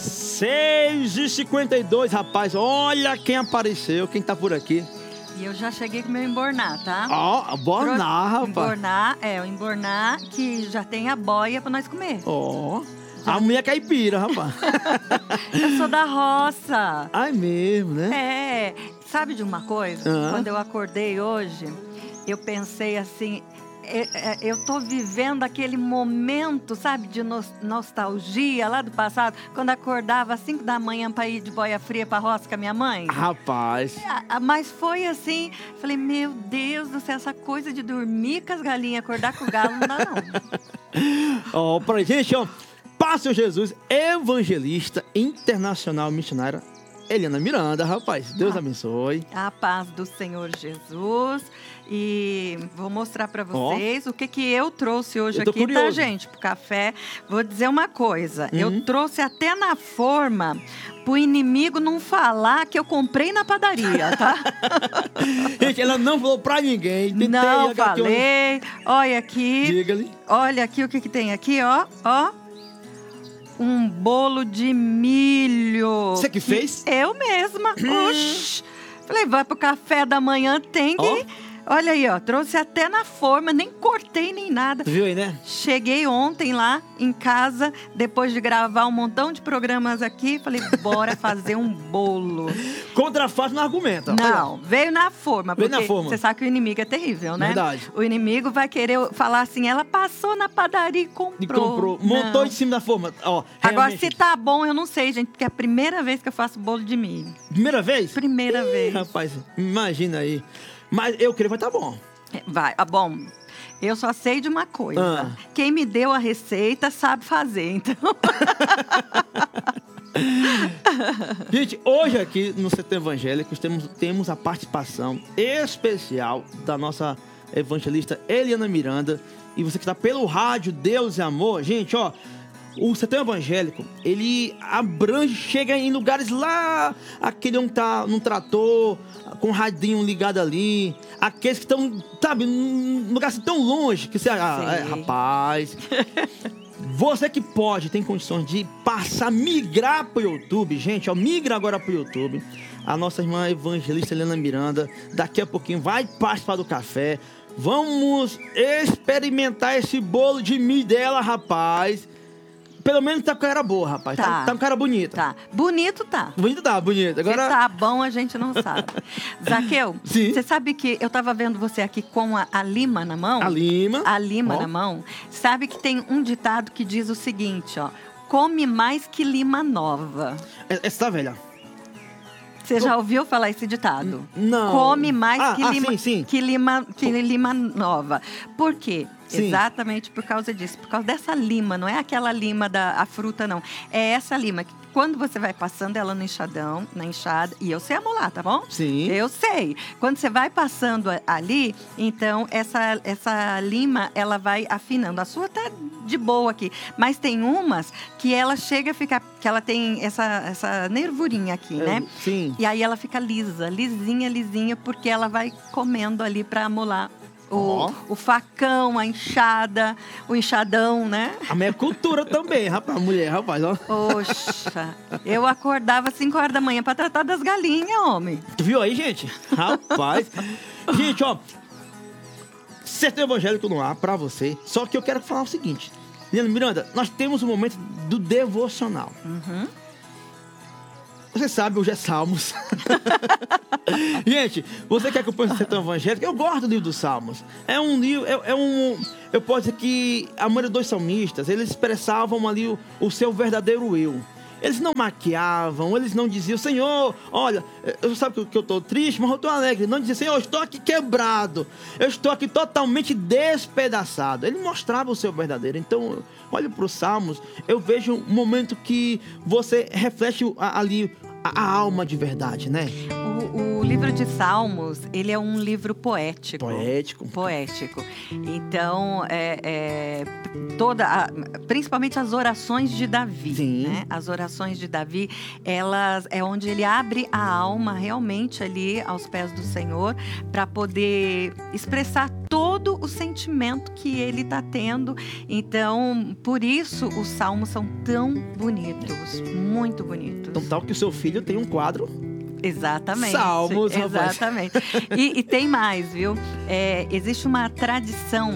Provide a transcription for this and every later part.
6h52, rapaz. Olha quem apareceu, quem tá por aqui. E eu já cheguei com o meu embornar, tá? Ó, embornar, rapaz. O embornar que já tem a boia pra nós comer. Ó, a mulher caipira, rapaz. Eu sou da roça. Ai, mesmo, né? É, sabe de uma coisa? Quando eu acordei hoje, eu pensei assim... Eu tô vivendo aquele momento, sabe, de nostalgia lá do passado, quando acordava às 5 da manhã para ir de boia fria para roça com a minha mãe. Rapaz. Mas foi assim, falei, meu Deus do céu, essa coisa de dormir com as galinhas, acordar com o galo, não dá não. Ó, pra gente, ó, Pastor Jesus, evangelista internacional missionária, Eliana Miranda, rapaz. Deus abençoe. A paz do Senhor Jesus. E vou mostrar para vocês o que eu trouxe hoje aqui, curioso. Tá, gente? Pro café. Vou dizer uma coisa. Eu trouxe até na forma pro inimigo não falar que eu comprei na padaria, tá? Gente, ela não falou pra ninguém. Não falei. Olha aqui. Diga-lhe. Olha aqui o que tem aqui, ó. Um bolo de milho. Você que fez? Eu mesma. Oxi. Falei, vai pro café da manhã, tem que... Olha aí, ó, trouxe até na forma, nem cortei nem nada. Viu aí, né? Cheguei ontem lá em casa, depois de gravar um montão de programas aqui, falei, bora fazer um bolo. Contrafato não argumenta. Não, veio na forma. Veio na forma. Você sabe que o inimigo é terrível, né? Verdade. O inimigo vai querer falar assim, ela passou na padaria e comprou. Montou em cima da forma. Ó, agora, se tá bom, eu não sei, gente, porque é a primeira vez que eu faço bolo de milho. Primeira vez? Primeira vez. Rapaz, imagina aí. Mas eu creio que vai estar bom. Vai, bom. Eu só sei de uma coisa. Quem me deu a receita sabe fazer, então. Gente, hoje aqui no Setor Evangélico temos a participação especial da nossa evangelista Eliana Miranda. E você que está pelo rádio Deus e Amor, gente, ó. O setor evangélico, ele abrange, chega em lugares lá, aquele onde tá num trator, com o radinho ligado ali, aqueles que estão, sabe, num lugar assim tão longe, que você, rapaz, você que tem condições de migrar pro YouTube, gente, ó, migra agora pro YouTube. A nossa irmã evangelista Eliana Miranda, daqui a pouquinho vai participar do café. Vamos experimentar esse bolo de milho dela, rapaz. Pelo menos tá com cara boa, rapaz. Tá com cara bonita. Tá. Bonito tá. Bonito tá, bonito. Agora... Se tá bom, a gente não sabe. Zaqueu, você sabe que eu tava vendo você aqui com a lima na mão? A lima. A lima na mão. Sabe que tem um ditado que diz o seguinte, ó. Come mais que lima nova. Essa tá velha. Você já ouviu falar esse ditado? Não. Come mais que lima, sim. que lima nova. Por quê? Sim. Exatamente por causa disso. Por causa dessa lima, não é aquela lima a fruta, não. É essa lima que quando você vai passando ela no enxadão, na enxada, e eu sei amolar, tá bom? Sim. Eu sei. Quando você vai passando ali, então essa lima, ela vai afinando. A sua tá de boa aqui, mas tem umas que ela chega a ficar, que ela tem essa nervurinha aqui, né? Sim. E aí ela fica lisinha, porque ela vai comendo ali pra amolar. O facão, a enxada, o enxadão, né? A minha cultura também, rapaz, mulher, rapaz, ó. Poxa, eu acordava às 5 horas da manhã pra tratar das galinhas, homem. Tu viu aí, gente? Rapaz. Gente, ó, Setor Evangélico no ar pra você. Só que eu quero falar o seguinte. Eliana Miranda, nós temos um momento do devocional. Você sabe, hoje é Salmos. Gente, você que acompanha o Setor Evangélico, eu gosto do livro dos Salmos. É um livro, eu posso dizer que a maioria dos salmistas, eles expressavam ali o seu verdadeiro eu. Eles não maquiavam, eles não diziam, Senhor, olha, eu sabe que eu estou triste, mas eu estou alegre. Não diziam, Senhor, eu estou aqui quebrado, eu estou aqui totalmente despedaçado. Ele mostrava o seu verdadeiro. Então, olha para os Salmos, eu vejo um momento que você reflete ali a alma de verdade, né? O livro de Salmos, ele é um livro poético. Poético. Então, principalmente as orações de Davi. Sim. Né? As orações de Davi, elas é onde ele abre a alma realmente ali aos pés do Senhor para poder expressar todo o sentimento que ele está tendo. Então, por isso, os salmos são tão bonitos, muito bonitos. Então, tal que o seu filho tem um quadro. Exatamente. Salmos, exatamente. E tem mais, viu? Existe uma tradição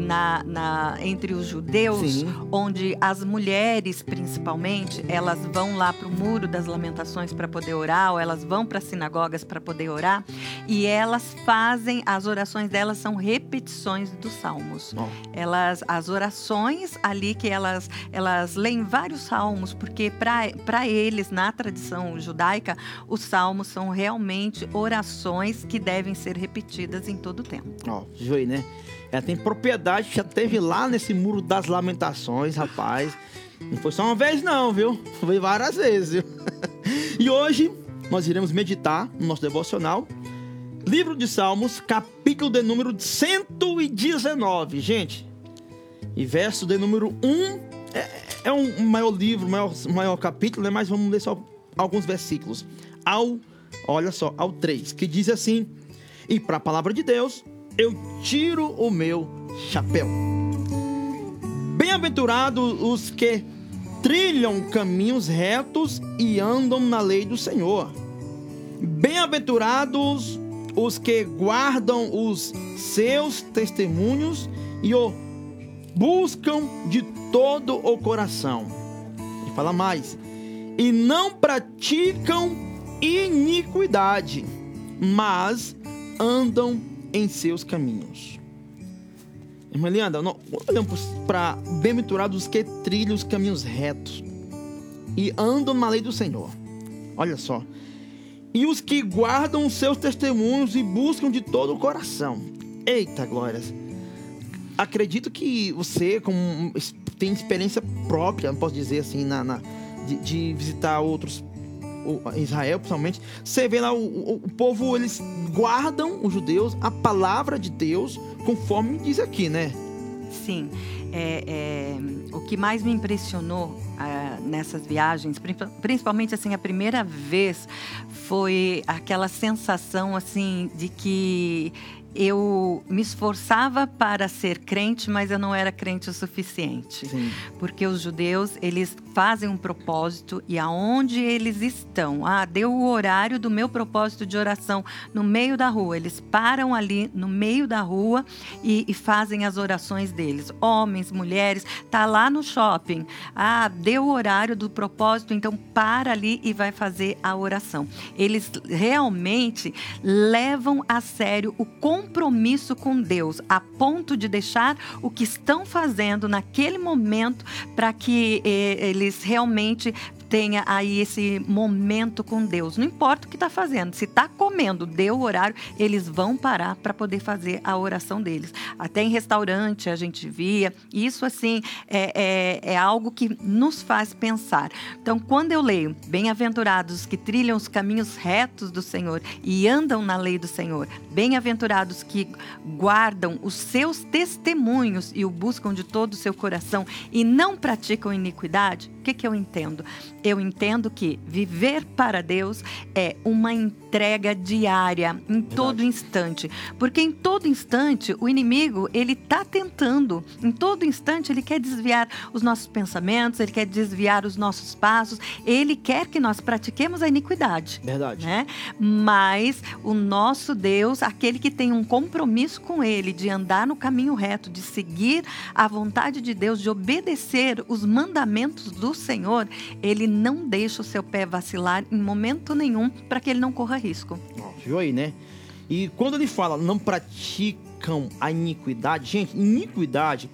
entre os judeus, sim, onde as mulheres, principalmente, elas vão lá para o Muro das Lamentações para poder orar, ou elas vão para as sinagogas para poder orar, e elas fazem, as orações delas são repetições dos salmos. Oh. As orações ali que elas leem vários salmos, porque para eles, na tradição judaica, os salmos são realmente orações que devem ser repetidas em todo o tempo. Ó, viu aí, né? Ela tem propriedade, já teve lá nesse Muro das Lamentações, rapaz. Não foi só uma vez não, viu? Foi várias vezes, viu? E hoje nós iremos meditar no nosso devocional, livro de Salmos, capítulo de número 119, gente. E verso de número 1, é um maior livro, maior capítulo, né? Mas vamos ler só alguns versículos. Olha só, ao 3, que diz assim: e para a palavra de Deus, eu tiro o meu chapéu. Bem-aventurados os que trilham caminhos retos e andam na lei do Senhor. Bem-aventurados os que guardam os seus testemunhos e o buscam de todo o coração. E fala mais: e não praticam iniquidade, mas andam em seus caminhos. Irmã Leandra, olhamos para bem-aventurados os que trilham os caminhos retos e andam na lei do Senhor. Olha só. E os que guardam os seus testemunhos e buscam de todo o coração. Eita, glórias. Acredito que você, como tem experiência própria, não posso dizer assim, de visitar outros, Israel principalmente, você vê lá o povo, eles guardam, os judeus, a palavra de Deus, conforme diz aqui, né? Sim. O que mais me impressionou nessas viagens, principalmente assim, a primeira vez, foi aquela sensação assim de que eu me esforçava para ser crente, mas eu não era crente o suficiente. Sim. Porque os judeus, eles fazem um propósito e aonde eles estão, deu o horário do meu propósito de oração no meio da rua. Eles param ali no meio da rua e fazem as orações deles. Homens, mulheres, tá lá no shopping. Deu o horário do propósito, então para ali e vai fazer a oração. Eles realmente levam a sério o compromisso com Deus, a ponto de deixar o que estão fazendo naquele momento para que eles realmente tenha aí esse momento com Deus. Não importa o que está fazendo, se está comendo, deu o horário, eles vão parar para poder fazer a oração deles. Até em restaurante a gente via. Isso assim é algo que nos faz pensar. Então, quando eu leio: bem-aventurados que trilham os caminhos retos do Senhor e andam na lei do Senhor, bem-aventurados que guardam os seus testemunhos e o buscam de todo o seu coração e não praticam iniquidade, o que eu entendo? Eu entendo que viver para Deus é uma entrega diária, em todo instante. Porque em todo instante, o inimigo, ele está tentando. Em todo instante, ele quer desviar os nossos pensamentos, ele quer desviar os nossos passos. Ele quer que nós pratiquemos a iniquidade. Verdade. Né? Mas o nosso Deus, aquele que tem um compromisso com Ele, de andar no caminho reto, de seguir a vontade de Deus, de obedecer os mandamentos do Senhor, Ele não deixa o seu pé vacilar em momento nenhum para que ele não corra risco. Viu aí, né? E quando ele fala não praticam a iniquidade, gente, iniquidade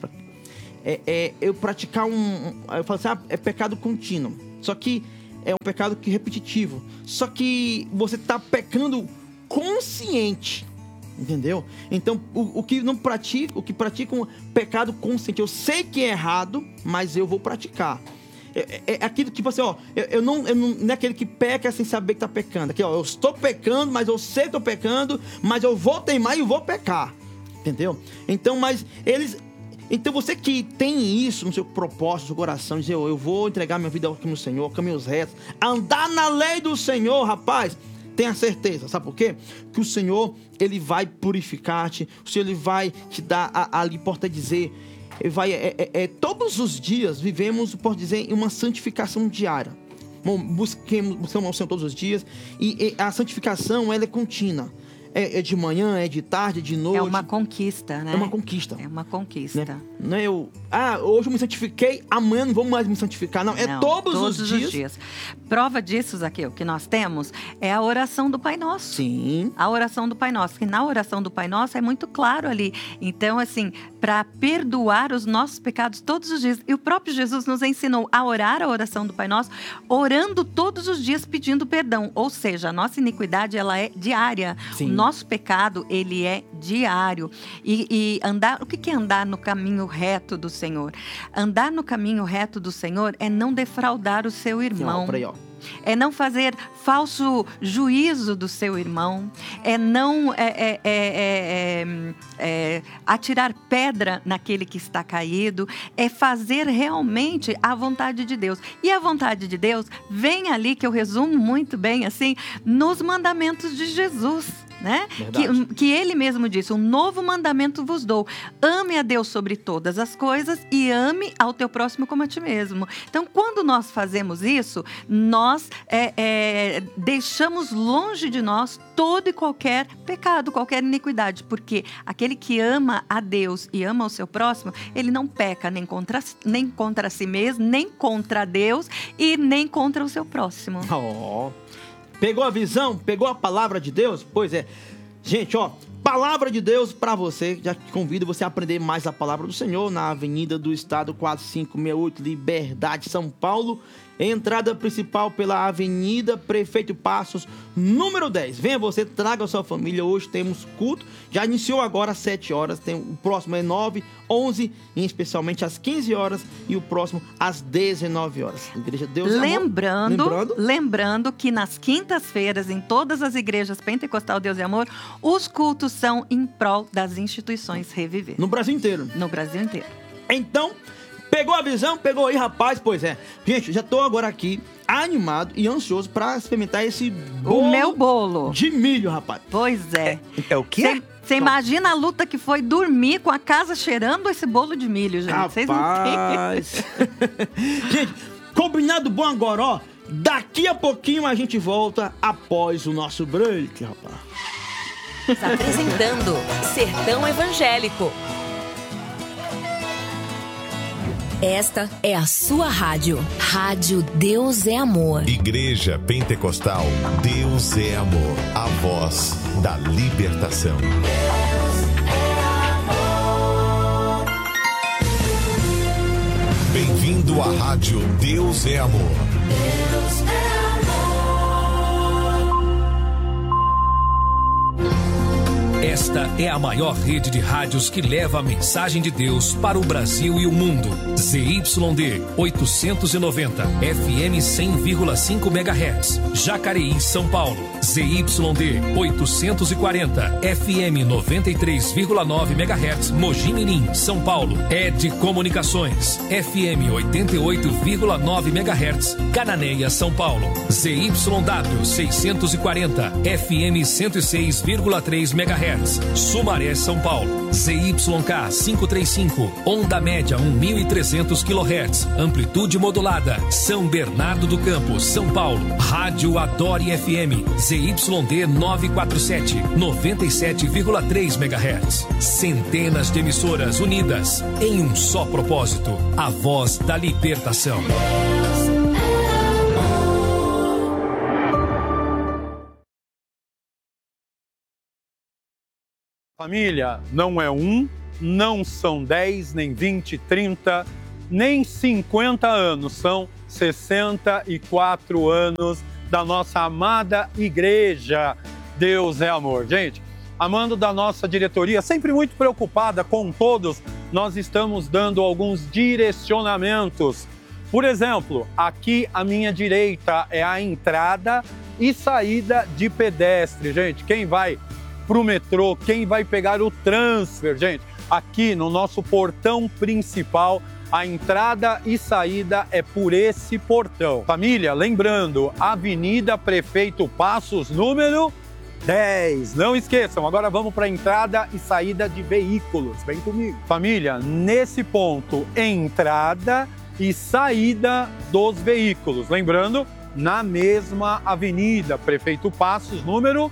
eu praticar eu falo assim, é pecado contínuo. Só que é um pecado repetitivo. Só que você está pecando consciente. Entendeu? Então, o que pratica um pecado consciente, eu sei que é errado, mas eu vou praticar. É aquilo que, tipo assim, ó, eu não é aquele que peca sem saber que tá pecando. Aqui, ó, eu estou pecando, mas eu sei que tô pecando, mas eu vou teimar e eu vou pecar. Entendeu? Então, Então você que tem isso no seu propósito, no seu coração, dizer, eu vou entregar minha vida ao Senhor, caminhos retos, andar na lei do Senhor, rapaz, tenha certeza, sabe por quê? Que o Senhor, Ele vai purificar-te, o Senhor, Ele vai te dar ali, pode dizer, todos os dias vivemos, pode dizer, uma santificação diária. Buscamos o Senhor todos os dias, e a santificação, ela é contínua. É de manhã, é de tarde, é de noite. É uma conquista, né? É uma conquista. É uma conquista. Né? Não é hoje eu me santifiquei, amanhã não vou mais me santificar. Não, todos os dias. Prova disso, Zaqueu, que nós temos, é a oração do Pai Nosso. Sim. A oração do Pai Nosso. Que na oração do Pai Nosso é muito claro ali. Então, assim, para perdoar os nossos pecados todos os dias. E o próprio Jesus nos ensinou a orar a oração do Pai Nosso, orando todos os dias pedindo perdão. Ou seja, a nossa iniquidade, ela é diária. Sim. Nosso pecado, ele é diário. E andar, o que é andar no caminho reto do Senhor? Andar no caminho reto do Senhor é não defraudar o seu irmão. É não fazer falso juízo do seu irmão. É não atirar pedra naquele que está caído. É fazer realmente a vontade de Deus. E a vontade de Deus vem ali, que eu resumo muito bem assim, nos mandamentos de Jesus. Né? Que ele mesmo disse, um novo mandamento vos dou, ame a Deus sobre todas as coisas e ame ao teu próximo como a ti mesmo. Então, quando nós fazemos isso, nós deixamos longe de nós todo e qualquer pecado, qualquer iniquidade, porque aquele que ama a Deus e ama o seu próximo, ele não peca nem contra si mesmo, nem contra Deus e nem contra o seu próximo. Pegou a visão? Pegou a palavra de Deus? Pois é. Gente, palavra de Deus para você. Já convido você a aprender mais a palavra do Senhor na Avenida do Estado 4568, Liberdade, São Paulo. Entrada principal pela Avenida Prefeito Passos, número 10. Venha você, traga a sua família. Hoje temos culto. Já iniciou agora às 7 horas. O próximo é 9, 11, e especialmente às 15 horas. E o próximo às 19 horas. Igreja Deus Lembrando que nas quintas-feiras, em todas as igrejas Pentecostal Deus e Amor, os cultos são em prol das instituições Reviver. No Brasil inteiro. No Brasil inteiro. Então, pegou a visão? Pegou aí, rapaz? Pois é. Gente, já tô agora aqui animado e ansioso pra experimentar esse bolo. O meu bolo. De milho, rapaz. Pois é. É o quê? Você imagina a luta que foi dormir com a casa cheirando esse bolo de milho, gente. Vocês não têm. Gente, combinado bom agora, daqui a pouquinho a gente volta após o nosso break, rapaz. Apresentando Sertão Evangélico. Esta é a sua rádio. Rádio Deus é Amor. Igreja Pentecostal Deus é Amor. A voz da libertação. Deus é amor. Bem-vindo à rádio Deus é Amor. Deus é amor. Esta é a maior rede de rádios que leva a mensagem de Deus para o Brasil e o mundo. ZYD 890, FM 100,5 MHz, Jacareí, São Paulo. ZYD 840, FM 93,9 MHz, Mogi Mirim, São Paulo. ED Comunicações, FM 88,9 MHz, Cananéia, São Paulo. ZYW 640, FM 106,3 MHz. Sumaré, São Paulo. ZYK 535, onda média 1.300 kHz, amplitude modulada, São Bernardo do Campo, São Paulo. Rádio Adore FM, ZYD 947, 97,3 MHz. Centenas de emissoras unidas em um só propósito, a voz da libertação. Família, não é 1, não são 10, nem 20, 30, nem 50 anos. São 64 anos da nossa amada igreja. Deus é amor. Gente, a mando da nossa diretoria, sempre muito preocupada com todos, nós estamos dando alguns direcionamentos. Por exemplo, aqui à minha direita é a entrada e saída de pedestre, gente. Quem vai para o metrô, quem vai pegar o transfer, gente, aqui no nosso portão principal, a entrada e saída é por esse portão. Família, lembrando, Avenida Prefeito Passos, número 10. Não esqueçam, agora vamos para a entrada e saída de veículos. Vem comigo. Família, nesse ponto, entrada e saída dos veículos. Lembrando, na mesma avenida, Prefeito Passos, número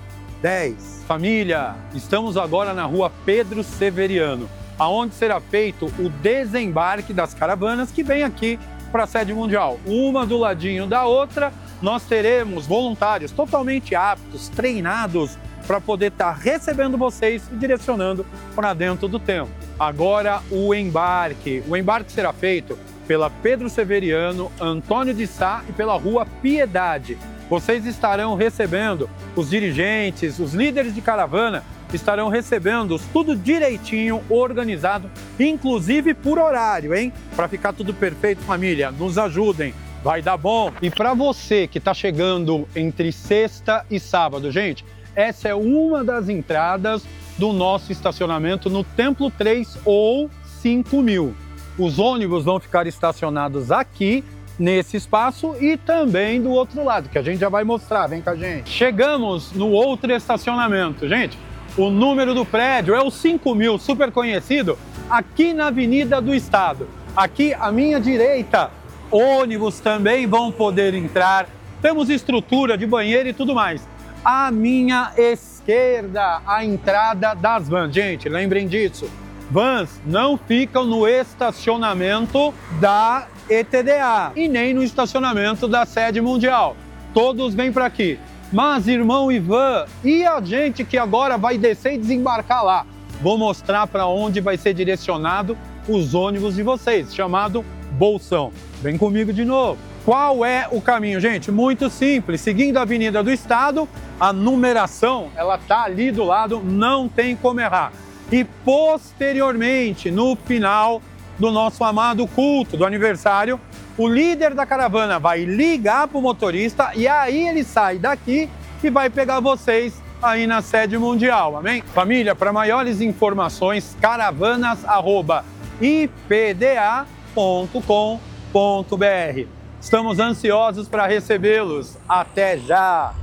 10. Família, estamos agora na rua Pedro Severiano, aonde será feito o desembarque das caravanas que vem aqui para a sede mundial. Uma do ladinho da outra, nós teremos voluntários totalmente aptos, treinados, para poder estar recebendo vocês e direcionando para dentro do templo. Agora o embarque. O embarque será feito pela Pedro Severiano, Antônio de Sá e pela Rua Piedade. Vocês estarão recebendo os dirigentes, os líderes de caravana, estarão recebendo tudo direitinho, organizado, inclusive por horário, hein? Para ficar tudo perfeito, família, nos ajudem, vai dar bom. E para você que está chegando entre sexta e sábado, gente, essa é uma das entradas do nosso estacionamento no Templo 3 ou 5000. Os ônibus vão ficar estacionados aqui, nesse espaço e também do outro lado, que a gente já vai mostrar, vem com a gente. Chegamos no outro estacionamento, gente. O número do prédio é o 5000, super conhecido, aqui na Avenida do Estado. Aqui à minha direita, ônibus também vão poder entrar, temos estrutura de banheiro e tudo mais. À minha esquerda, a entrada das vans. Gente, lembrem disso. Vans não ficam no estacionamento da ETDA e nem no estacionamento da sede mundial. Todos vêm para aqui. Mas, irmão Ivan, e a gente que agora vai descer e desembarcar lá? Vou mostrar para onde vai ser direcionado os ônibus de vocês, chamado Bolsão. Vem comigo de novo. Qual é o caminho, gente? Muito simples. Seguindo a Avenida do Estado, a numeração, ela tá ali do lado, não tem como errar. E posteriormente, no final do nosso amado culto do aniversário, o líder da caravana vai ligar para o motorista e aí ele sai daqui e vai pegar vocês aí na sede mundial, amém? Família, para maiores informações, caravanas@ipda.com.br. Estamos ansiosos para recebê-los. Até já!